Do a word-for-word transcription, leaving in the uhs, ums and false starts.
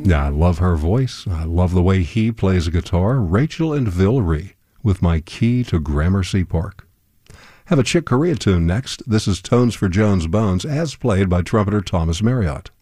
Yeah, I love her voice. I love the way he plays a guitar. Rachel and Villery with My Key to Gramercy Park. Have a Chick Corea tune next. This is Tones for Jones Bones, as played by trumpeter Thomas Marriott.